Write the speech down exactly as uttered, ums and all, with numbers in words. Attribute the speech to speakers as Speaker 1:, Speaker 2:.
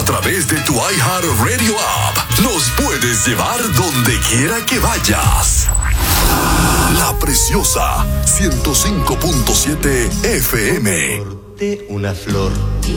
Speaker 1: través de tu iHeartRadio app. Nos puedes llevar donde quiera que vayas. La Preciosa ciento cinco punto siete F M.
Speaker 2: De una flor